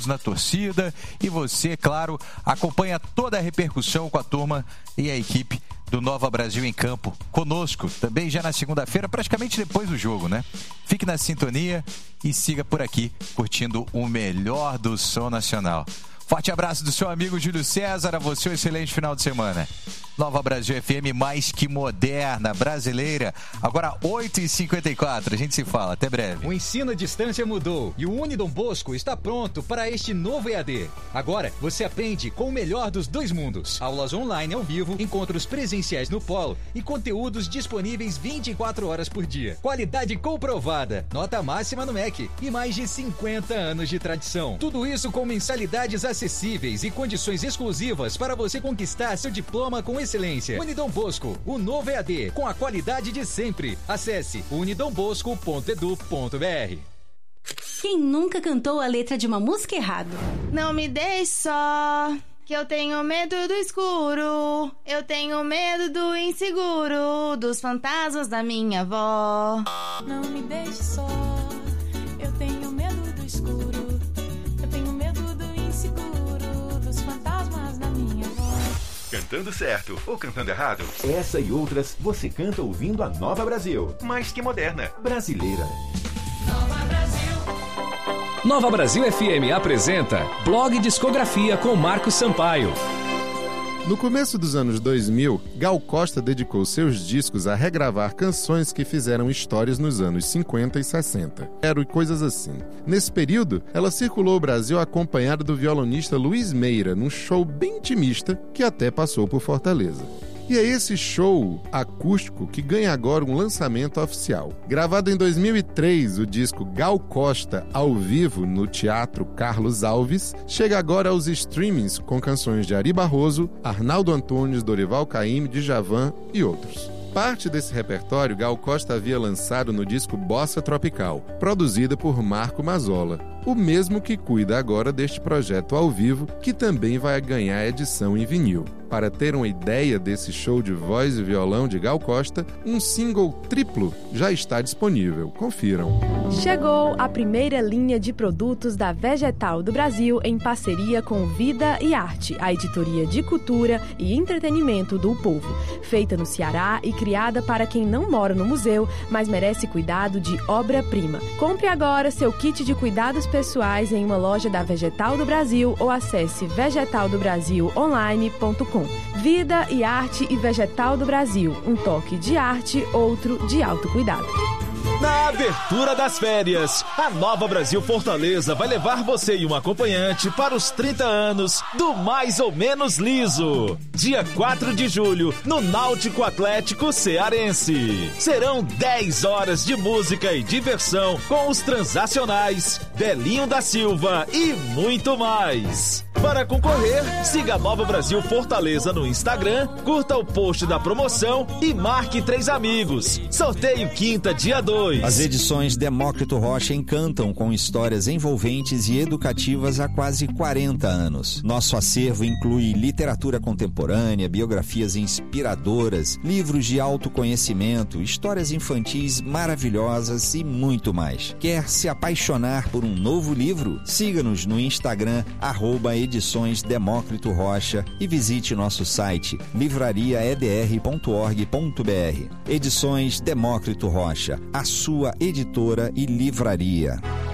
na torcida e você, claro, acompanha toda a repercussão com a turma e a equipe do Nova Brasil em campo conosco, também já na segunda-feira, praticamente depois do jogo, né? Fique na sintonia e siga por aqui, curtindo o melhor do som nacional. Forte abraço do seu amigo Júlio César, a você um excelente final de semana. Nova Brasil FM, mais que moderna, brasileira. Agora 8h54, a gente se fala, até breve. O ensino à distância mudou e o Unidom Bosco está pronto para este novo EAD. Agora você aprende com o melhor dos dois mundos. Aulas online ao vivo, encontros presenciais no polo e conteúdos disponíveis 24 horas por dia. Qualidade comprovada, nota máxima no MEC e mais de 50 anos de tradição. Tudo isso com mensalidades acessíveis e condições exclusivas para você conquistar seu diploma com excelência. Unidom Bosco, o novo EAD, com a qualidade de sempre. Acesse unidombosco.edu.br. Quem nunca cantou a letra de uma música errado? Não me deixe só, que eu tenho medo do escuro. Eu tenho medo do inseguro, dos fantasmas da minha avó. Não me deixe só, eu tenho medo do escuro. Eu tenho medo do inseguro, dos fantasmas da minha avó. Cantando certo ou cantando errado? Essa e outras você canta ouvindo a Nova Brasil. Mais que moderna, brasileira. Nova Brasil. Nova Brasil FM apresenta Blog Discografia com Marcos Sampaio. No começo dos anos 2000, Gal Costa dedicou seus discos a regravar canções que fizeram histórias nos anos 50 e 60. Eram coisas assim. Nesse período, ela circulou o Brasil acompanhada do violonista Luiz Meira, num show bem intimista que até passou por Fortaleza. E é esse show acústico que ganha agora um lançamento oficial. Gravado em 2003, o disco Gal Costa ao vivo no Teatro Carlos Alves chega agora aos streamings com canções de Ari Barroso, Arnaldo Antunes, Dorival Caymmi, Djavan e outros. Parte desse repertório Gal Costa havia lançado no disco Bossa Tropical, produzida por Marco Mazzola, o mesmo que cuida agora deste projeto ao vivo, que também vai ganhar edição em vinil. Para ter uma ideia desse show de voz e violão de Gal Costa, um single triplo já está disponível. Confiram. Chegou a primeira linha de produtos da Vegetal do Brasil em parceria com Vida e Arte, a editoria de cultura e entretenimento do povo. Feita no Ceará e criada para quem não mora no museu, mas merece cuidado de obra-prima. Compre agora seu kit de cuidados pessoais em uma loja da Vegetal do Brasil ou acesse vegetaldobrasilonline.com. Vida e Arte e Vegetal do Brasil. Um toque de arte, outro de autocuidado. Na abertura das férias, a Nova Brasil Fortaleza vai levar você e um acompanhante para os 30 anos do Mais ou Menos Liso. Dia 4 de julho, no Náutico Atlético Cearense. Serão 10 horas de música e diversão com os Transacionais, Belinho da Silva e muito mais. Para concorrer, siga a Nova Brasil Fortaleza no Instagram, curta o post da promoção e marque 3 amigos. Sorteio quinta, dia 2. As edições Demócrito Rocha encantam com histórias envolventes e educativas há quase 40 anos. Nosso acervo inclui literatura contemporânea, biografias inspiradoras, livros de autoconhecimento, histórias infantis maravilhosas e muito mais. Quer se apaixonar por um novo livro? Siga-nos no Instagram, @Edições Demócrito Rocha e visite nosso site livrariaedr.org.br. Edições Demócrito Rocha, a sua editora e livraria.